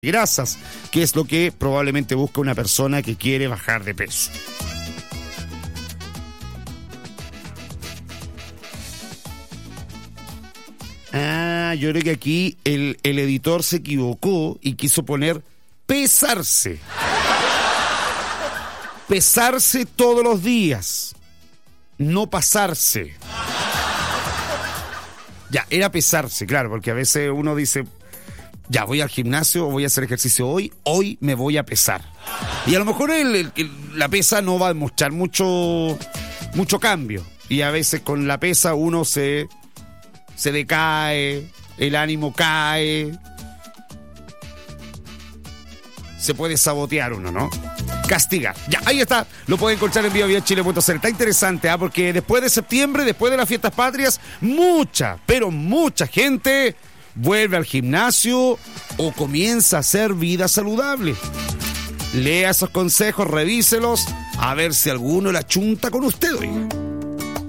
grasas, que es lo que probablemente busca una persona que quiere bajar de peso. Yo creo que aquí el editor se equivocó y quiso poner pesarse. Pesarse todos los días, no pasarse. Ya, era pesarse, claro, porque a veces uno dice, ya voy al gimnasio o voy a hacer ejercicio hoy me voy a pesar. Y a lo mejor la pesa no va a mostrar mucho cambio. Y a veces con la pesa uno se decae, el ánimo cae, se puede sabotear uno, ¿no? Castigar. Ya, ahí está. Lo pueden encontrar en vivaviachile.cl. Está interesante, porque después de septiembre, después de las fiestas patrias, mucha gente vuelve al gimnasio o comienza a hacer vida saludable. Lea esos consejos, revíselos, a ver si alguno la chunta con usted, oiga.